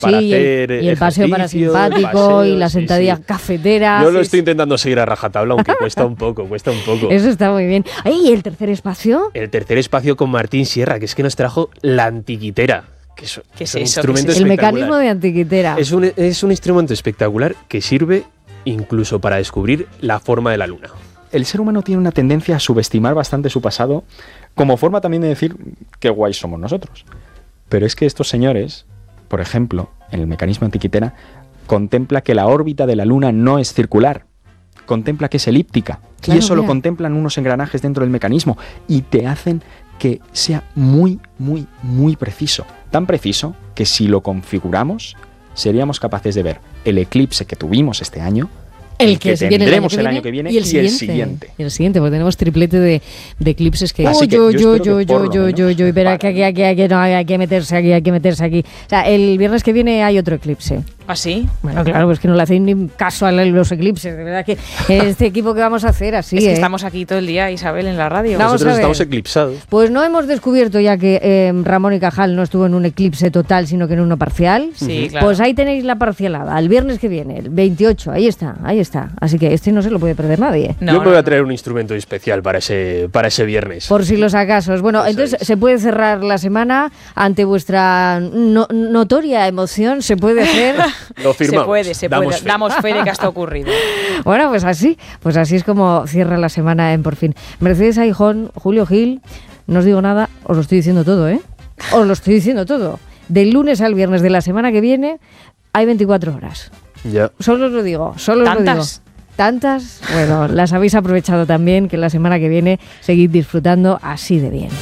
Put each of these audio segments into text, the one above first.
para sí, hacer y el paseo parasimpático y la sentadilla cafetera. Yo lo estoy intentando seguir a rajatabla, aunque cuesta un poco. Eso está muy bien. ¿Y el tercer espacio? El tercer espacio con Martín Sierra, que es que nos trajo la antiquitera. ¿Qué es un eso? instrumento El espectacular. mecanismo de antiquitera. Es un instrumento espectacular que sirve incluso para descubrir la forma de la luna. El ser humano tiene una tendencia a subestimar bastante su pasado, como forma también de decir qué guays somos nosotros. Pero es que estos señores, por ejemplo, en el mecanismo antiquitera, contempla que la órbita de la Luna no es circular, contempla que es elíptica. Claro, y eso mira. lo contemplan unos engranajes dentro del mecanismo y te hacen que sea muy, muy, muy preciso. Tan preciso que si lo configuramos, seríamos capaces de ver el eclipse que tuvimos este año, el que tendremos el año que viene y el siguiente. Y el siguiente, porque tenemos triplete de eclipses que... Así que yo espero que espera, que hay que meterse aquí. O sea, el viernes que viene hay otro eclipse. ¿Ah, sí? Bueno, claro, pues que no le hacéis ni caso a los eclipses. De verdad que este equipo que vamos a hacer así... Es que estamos aquí todo el día, Isabel, en la radio. Vamos a Nosotros ver. estamos eclipsados. Pues no hemos descubierto ya que Ramón y Cajal no estuvo en un eclipse total, sino que en uno parcial. Sí, claro. Pues ahí tenéis la parcialada, el viernes que viene, el 28, ahí está. Así que este no se lo puede perder nadie. No, Yo me voy no. a traer un instrumento especial para ese viernes. Por si los acasos. Bueno, Eso entonces es. se puede cerrar la semana ante vuestra notoria emoción, se puede hacer. Lo firmamos. Se puede. Damos fe de que esto ha ocurrido. Bueno, pues así es como cierra la semana en Por Fin. Mercedes Aijón, Julio Gil, no os digo nada, os lo estoy diciendo todo, ¿eh? Os lo estoy diciendo todo. Del lunes al viernes de la semana que viene hay 24 horas. Ya. Solo os lo digo, solo os lo digo. ¿Tantas? Tantas, bueno, las habéis aprovechado también, que la semana que viene seguid disfrutando así de bien.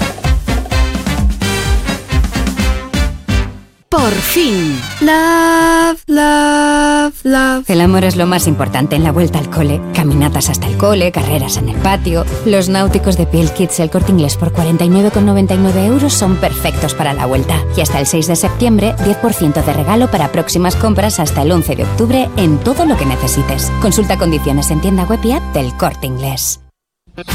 Por fin. Love, love, love. El amor es lo más importante en la vuelta al cole. Caminatas hasta el cole, carreras en el patio. Los náuticos de Piel Kids El Corte Inglés por 49,99 € son perfectos para la vuelta. Y hasta el 6 de septiembre, 10% de regalo para próximas compras hasta el 11 de octubre en todo lo que necesites. Consulta condiciones en tienda web y app del Corte Inglés.